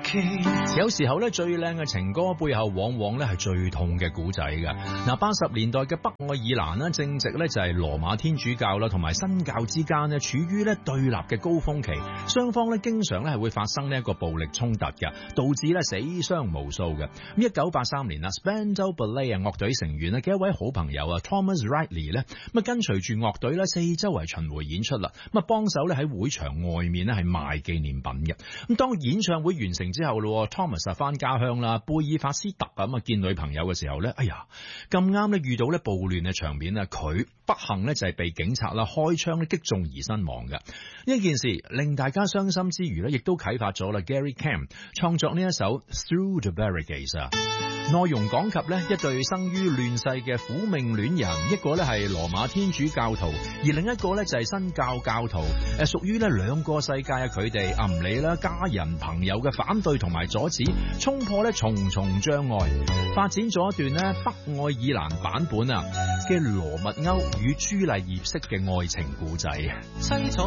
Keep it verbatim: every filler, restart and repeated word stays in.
有時候咧，最靚嘅情歌背後往往咧係最痛嘅古仔嘅。嗱，八十年代嘅北愛爾蘭呢，正值咧就係羅馬天主教啦同埋新教之間呢，處於咧對立嘅高峰期，雙方咧經常咧係會發生呢一個暴力衝突嘅，導致咧死傷無數嘅。咁一九八三年啊 Spandau Ballet 啊樂隊成員咧嘅一位好朋友啊 Thomas Riley 咧，咁啊跟隨住樂隊咧四周圍巡迴演出啦，咁啊幫手咧喺會場外面咧係賣紀念品嘅。咁當演唱會完成之後咯 ，Thomas 翻家鄉啦，貝爾法斯特咁啊見女朋友嘅時候咧，哎呀咁啱咧遇到咧暴亂嘅場面啊，佢不幸咧就係被警察啦開槍咧擊中而身亡嘅。呢件事令大家傷心之餘咧，亦都啟發咗啦 Gary Camp 創作呢一首 Through the Barricades 啊。內容講及咧一對生於亂世嘅苦命戀人，一個咧係羅馬天主教徒，而另一個咧就係新教教徒，誒屬於咧兩個世界啊，佢哋啊唔理啦家人朋友嘅反對同埋阻止，衝破咧重重障礙，發展咗一段咧北愛爾蘭版本啊嘅羅密歐與朱麗葉式嘅愛情故仔。 西楚